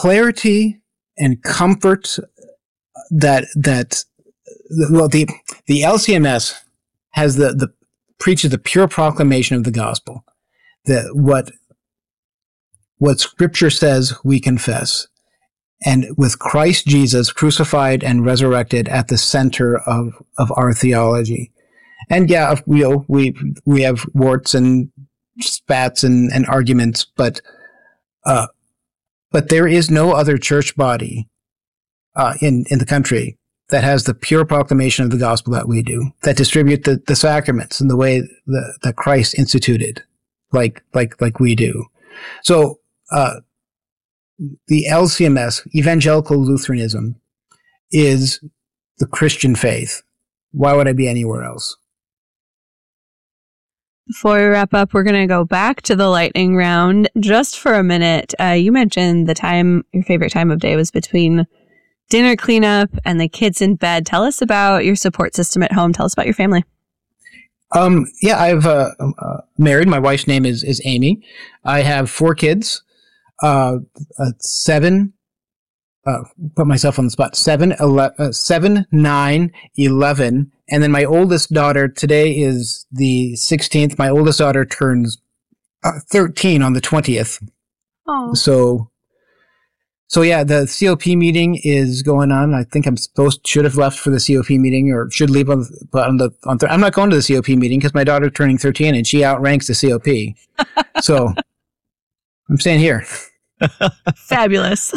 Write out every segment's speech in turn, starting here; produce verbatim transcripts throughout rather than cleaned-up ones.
clarity and comfort that that well the the L C M S has the the preaches the pure proclamation of the gospel, that what what Scripture says we confess, and with Christ Jesus crucified and resurrected at the center of of our theology. And yeah, we you know, we we have warts and spats and, and arguments, but uh, but there is no other church body uh, in in the country that has the pure proclamation of the gospel that we do, that distribute the, the sacraments in the way that, that Christ instituted, like like like we do. So uh, the L C M S, Evangelical Lutheranism, is the Christian faith. Why would I be anywhere else? Before we wrap up, we're going to go back to the lightning round just for a minute. Uh, you mentioned the time, your favorite time of day was between dinner cleanup and the kids in bed. Tell us about your support system at home. Tell us about your family. Um, yeah, I've uh, uh, married. My wife's name is is Amy. I have four kids. Uh, uh, seven. Uh, put myself on the spot. Seven, ele- uh, seven, nine, eleven, and then my oldest daughter. Today is the sixteenth. My oldest daughter turns uh, thirteen on the twentieth. Oh. So. So yeah, the C O P meeting is going on. I think I'm supposed should have left for the C O P meeting, or should leave on, but on the on. Th- I'm not going to the C O P meeting because my daughter's turning thirteen and she outranks the C O P. So I'm staying here. Fabulous.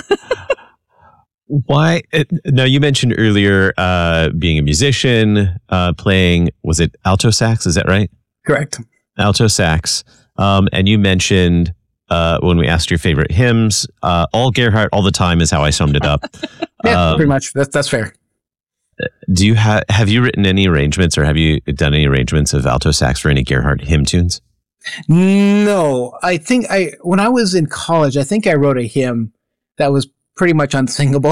Why? Uh, now you mentioned earlier uh, being a musician, uh, playing. Was it alto sax? Is that right? Correct. Alto sax, um, and you mentioned. Uh, when we asked your favorite hymns, uh, all Gerhardt all the time is how I summed it up. yeah, um, pretty much. That's that's fair. Do you have have you written any arrangements, or have you done any arrangements of alto sax for any Gerhardt hymn tunes? No, I think I when I was in college, I think I wrote a hymn that was pretty much unsingable.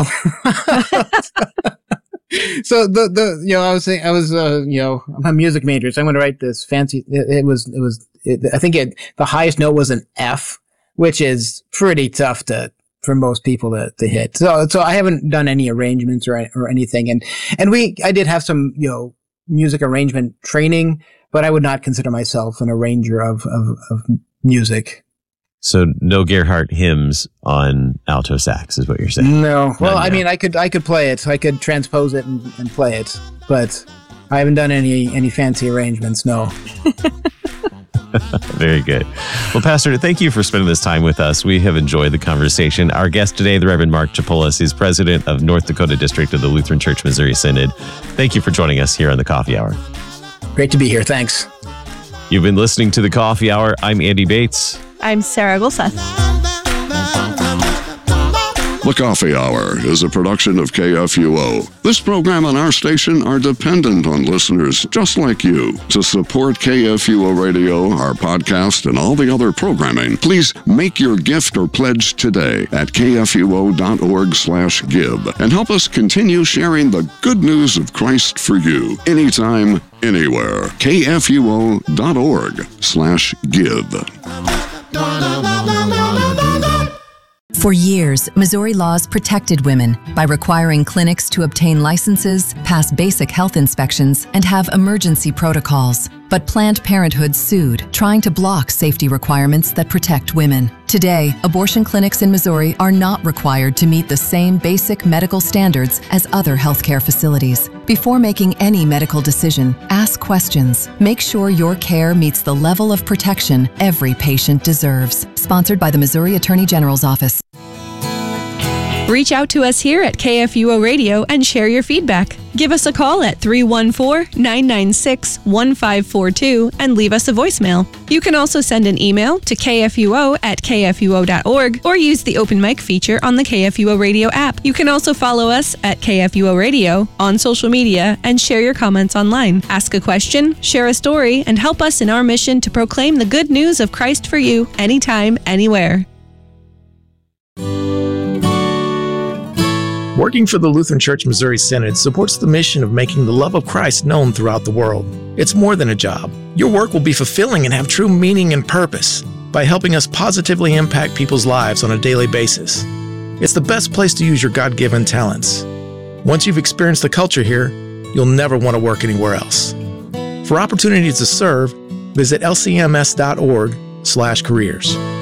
So the the you know I was saying I was uh, you know I'm a music major, so I'm going to write this fancy. It, it was it was it, I think it the highest note was an F, which is pretty tough to for most people to, to hit. So so I haven't done any arrangements or or anything, and and we I did have some you know music arrangement training, but I would not consider myself an arranger of of, of music. So no Gerhardt hymns on alto sax is what you're saying? No. Well, Not I yet. mean, I could I could play it. I could transpose it and, and play it, but I haven't done any any fancy arrangements. No. Very good. Well, Pastor, thank you for spending this time with us. We have enjoyed the conversation. Our guest today, the Reverend Mark Chapolis, is president of North Dakota District of the Lutheran Church Missouri Synod. Thank you for joining us here on the Coffee Hour. Great to be here. Thanks. You've been listening to the Coffee Hour. I'm Andy Bates. I'm Sarah Gulseth. The Coffee Hour is a production of K F U O. This program and our station are dependent on listeners just like you. To support K F U O Radio, our podcast, and all the other programming, please make your gift or pledge today at kfuo.org slash give and help us continue sharing the good news of Christ for you anytime, anywhere. kfuo.org slash give. For years, Missouri laws protected women by requiring clinics to obtain licenses, pass basic health inspections, and have emergency protocols. But Planned Parenthood sued, trying to block safety requirements that protect women. Today, abortion clinics in Missouri are not required to meet the same basic medical standards as other healthcare facilities. Before making any medical decision, ask questions. Make sure your care meets the level of protection every patient deserves. Sponsored by the Missouri Attorney General's Office. Reach out to us here at K F U O Radio and share your feedback. Give us a call at three one four, nine nine six, one five four two and leave us a voicemail. You can also send an email to kfuo at kfuo dot org or use the open mic feature on the K F U O Radio app. You can also follow us at K F U O Radio on social media and share your comments online. Ask a question, share a story, and help us in our mission to proclaim the good news of Christ for you anytime, anywhere. Working for the Lutheran Church Missouri Synod supports the mission of making the love of Christ known throughout the world. It's more than a job. Your work will be fulfilling and have true meaning and purpose by helping us positively impact people's lives on a daily basis. It's the best place to use your God-given talents. Once you've experienced the culture here, you'll never want to work anywhere else. For opportunities to serve, visit lcms.org slash careers.